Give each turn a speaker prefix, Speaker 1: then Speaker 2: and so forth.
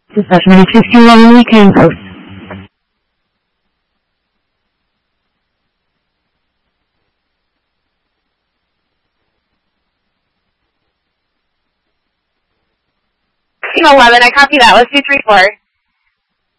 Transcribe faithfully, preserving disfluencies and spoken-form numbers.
Speaker 1: Dispatch sixty-one Weekend Post.
Speaker 2: eleven, I copy that. Let's do three four.